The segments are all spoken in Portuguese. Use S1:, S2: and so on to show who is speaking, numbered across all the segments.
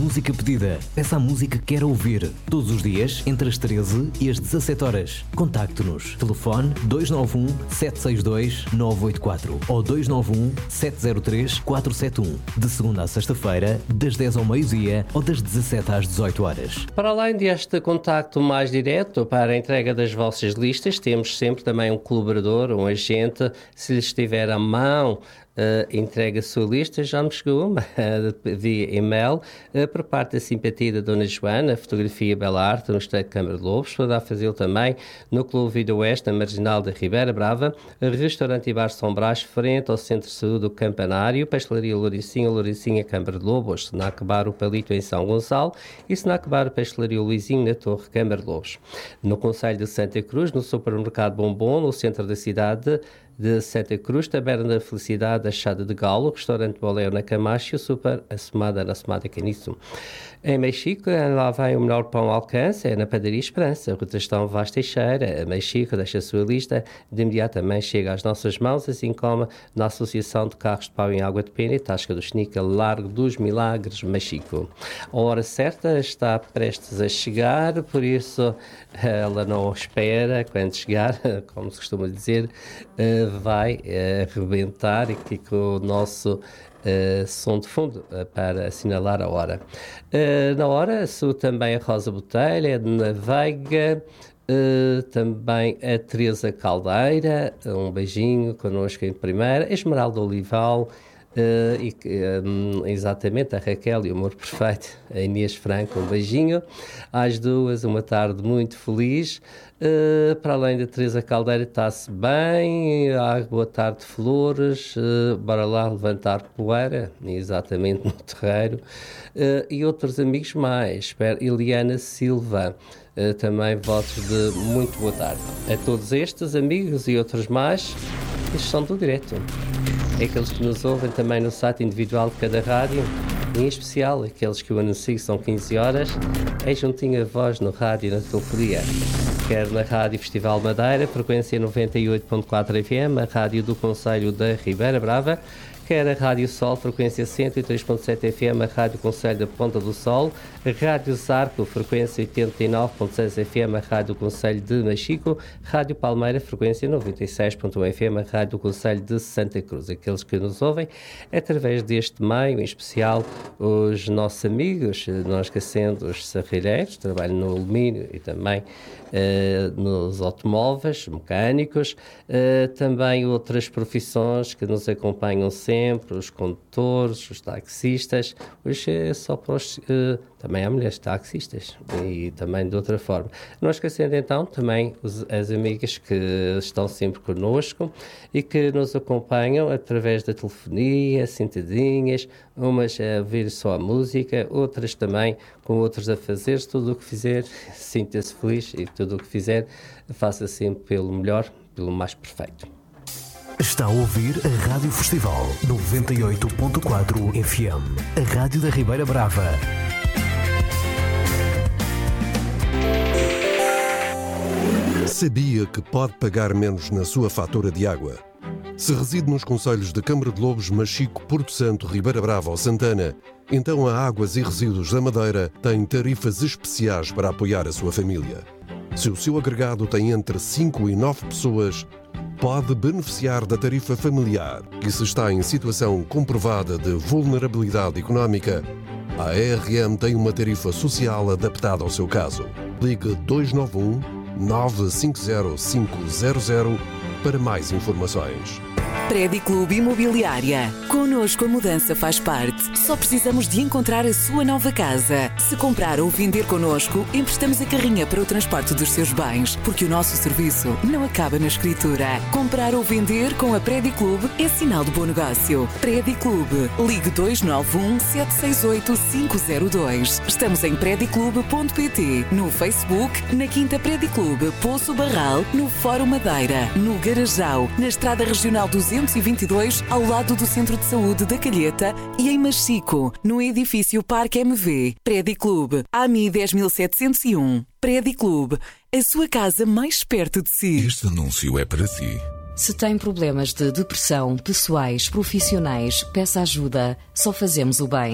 S1: música pedida. Peça a música que quer ouvir. Todos os dias, entre as 13 e as 17 horas. Contacte-nos. Telefone 291 762 984 ou 291 703 471. De segunda a sexta-feira, das 10 ao meio-dia ou das 17 às 18 horas.
S2: Para além deste contacto mais direto para a entrega das vossas listas, temos sempre também um colaborador, um agente, se lhe estiver à mão, entrega a sua lista. Já me chegou uma via e-mail por parte da simpatia da Dona Joana, Fotografia Bela Arte, no Estreito de Câmara de Lobos. Poderá fazê-lo também no Clube Vida Oeste, na Marginal da Ribeira Brava, Restaurante e Bar São Brás, frente ao Centro de Saúde do Campanário, Pastelaria Louricinha, Câmara de Lobos, Senac Bar o Palito em São Gonçalo e Senac Bar Pastelaria Luizinho na Torre Câmara de Lobos. No Concelho de Santa Cruz, no Supermercado Bombom, no centro da cidade de Santa Cruz, Taberna da Felicidade, Achada de Galo, Restaurante Boléu na Camacho, Super Assomada na Assomada Caniço. Em Mexico, lá vai o melhor pão ao alcance, é na Padaria Esperança, Rotastão Vaz Teixeira. Mexico deixa a sua lista, de imediato também chega às nossas mãos, assim como na Associação de Carros de Pau em Água de Pena e Tasca do Xnica, Largo dos Milagres, Mexico. A hora certa está prestes a chegar, por isso ela não espera, quando chegar, como se costuma dizer, vai arrebentar aqui com o nosso som de fundo para assinalar a hora. Na hora, sou também a Rosa Botelha, na Veiga, também a Teresa Caldeira, um beijinho connosco em primeira, a Esmeralda Olival, exatamente a Raquel e o Amor Perfeito, a Inês Franco, um beijinho às duas, uma tarde muito feliz. Para além da Teresa Caldeira, está-se bem, boa tarde Flores, bora lá levantar poeira, exatamente no terreiro, e outros amigos mais, Eliana Silva, também votos de muito boa tarde a todos estes amigos e outros mais. Estes são do direto, é aqueles que nos ouvem também no site individual de cada rádio, em especial aqueles que eu anuncio, são 15 horas, é juntinho a voz no rádio e na telefonia, quer na Rádio Festival Madeira, frequência 98.4 FM, a rádio do Concelho da Ribeira Brava, quer a Rádio Sol, frequência 103.7 FM, a Rádio Concelho da Ponta do Sol, a Rádio Zarco, frequência 89.6 FM, a Rádio Concelho de Mexico, Rádio Palmeira, frequência 96.1 FM, a Rádio Concelho de Santa Cruz. Aqueles que nos ouvem, através deste meio, em especial os nossos amigos, não esquecendo os serrilheiros, trabalham no alumínio e também nos automóveis, mecânicos, também outras profissões que nos acompanham sempre, os condutores, os taxistas, hoje é só para os, também há mulheres taxistas e também de outra forma. Não esquecendo então também as amigas que estão sempre connosco e que nos acompanham através da telefonia, sentadinhas, umas a ouvir só a música, outras também com outros a fazer, tudo o que fizer, sinta-se feliz e tudo o que fizer, faça sempre pelo melhor, pelo mais perfeito.
S1: Está a ouvir a Rádio Festival 98.4 FM, a Rádio da Ribeira Brava.
S3: Sabia que pode pagar menos na sua fatura de água? Se reside nos concelhos de Câmara de Lobos, Machico, Porto Santo, Ribeira Brava ou Santana, então a Águas e Resíduos da Madeira tem tarifas especiais para apoiar a sua família. Se o seu agregado tem entre 5 e 9 pessoas, pode beneficiar da tarifa familiar e se está em situação comprovada de vulnerabilidade económica, a ARM tem uma tarifa social adaptada ao seu caso. Ligue 291 950 500 para mais informações.
S4: Prédio Clube Imobiliária. Connosco a mudança faz parte. Só precisamos de encontrar a sua nova casa. Se comprar ou vender connosco, emprestamos a carrinha para o transporte dos seus bens, porque o nosso serviço não acaba na escritura. Comprar ou vender com a Prédio Clube é sinal de bom negócio. Prédio Clube. Ligue 291 768 502. Estamos em prediclube.pt, no Facebook, na Quinta Prédio Clube, Poço Barral, no Fórum Madeira, no Garajal, na Estrada Regional 222, ao lado do Centro de Saúde da Calheta e em Machico, no edifício Parque MV. Prédio Clube, AMI 10701. Prédio Clube, a sua casa mais perto de si.
S5: Este anúncio é para si.
S6: Se tem problemas de depressão, pessoais, profissionais, peça ajuda. Só fazemos o bem.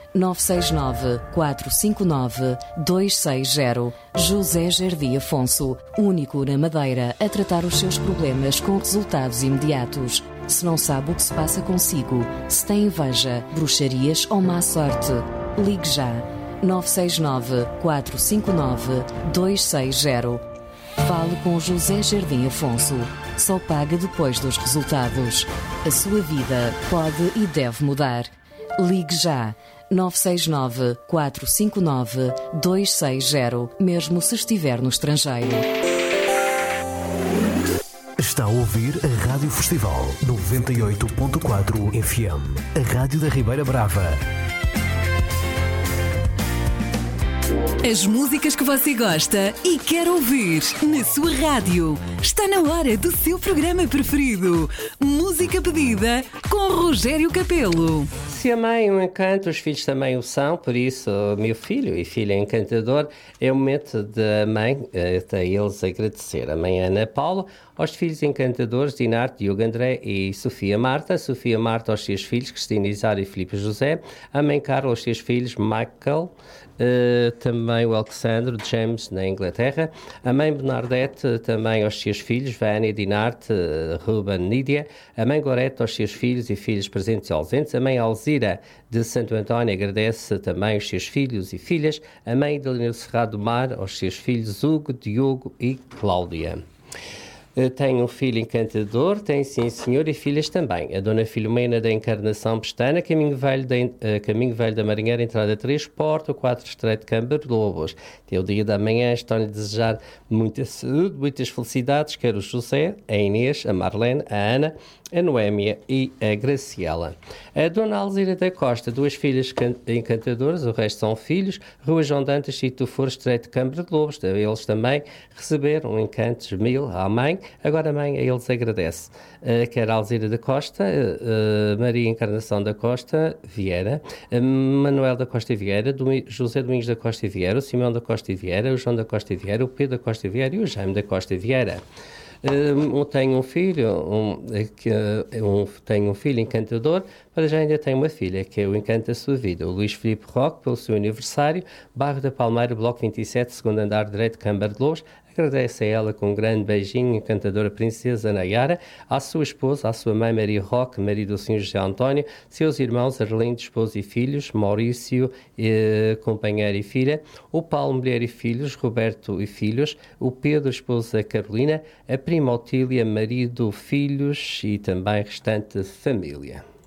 S5: 969 459 260. José Jardim Afonso, único na Madeira a tratar os seus problemas com resultados imediatos. Se não sabe o que se passa consigo, se tem inveja, bruxarias ou má sorte, ligue já. 969 459 260. Fale com José Jardim Afonso. Só paga depois dos resultados. A sua vida pode e deve mudar. Ligue já. 969 459 260, mesmo se estiver no estrangeiro.
S1: Está a ouvir a Rádio Festival 98.4 FM, a Rádio da Ribeira Brava.
S4: As músicas que você gosta e quer ouvir na sua rádio. Está na hora do seu programa preferido. Música pedida com Rogério Capelo.
S2: Se a mãe é um encanto, os filhos também o são, por isso, meu filho e filha encantador, é o momento da mãe, a eles agradecer. A mãe Ana Paula, aos filhos encantadores, Dinarte, Diogo André e Sofia Marta. Sofia Marta aos seus filhos, Cristina Isário e Filipe José. A mãe Carla aos seus filhos, Michael, também o Alexandre, James, na Inglaterra. A mãe Bernadette também aos seus filhos, Vânia, Dinarte, Ruben, Nídia. A mãe Gorete aos seus filhos e filhas presentes e ausentes. A mãe Alzira de Santo António agradece também aos seus filhos e filhas. A mãe Adelina Serrado do Mar aos seus filhos, Hugo, Diogo e Cláudia. Tem um filho encantador, tem sim senhor, e filhas também. A Dona Filomena da Encarnação Pestana, Caminho Velho da Marinheira, entrada 3, Porta 4, Estreito de Câmara de Lobos. Tem o dia da manhã, estão-lhe a desejar muita saúde, muitas felicidades, quer o José, a Inês, a Marlene, a Ana, a Noémia e a Graciela. A Dona Alzira da Costa, duas filhas encantadoras, o resto são filhos, Rua João Dantas, Sítio For, Estreito de Câmara de Lobos. Eles também receberam um encanto mil à mãe. Agora a mãe a eles agradece. Quer a Alzira da Costa, Maria Encarnação da Costa Vieira, Manuel da Costa Vieira, José Domingos da Costa Vieira, o Simão da Costa Vieira, o João da Costa Vieira, o Pedro da Costa Vieira e o Jaime da Costa Vieira. Tenho um filho encantador, mas já ainda tenho uma filha, que é o Encanta a Sua Vida, o Luís Filipe Roque, pelo seu aniversário, Bairro da Palmeira, Bloco 27, segundo andar direito, Câmara de Lobos. Agradece a ela com um grande beijinho, encantadora princesa Nayara, à sua esposa, à sua mãe Maria Roque, marido do Sr. José António, seus irmãos Arlindo, esposo e filhos, Maurício, companheiro e filha, o Paulo, mulher e filhos, Roberto e filhos, o Pedro, esposa Carolina, a prima Otília, marido, filhos e também restante família.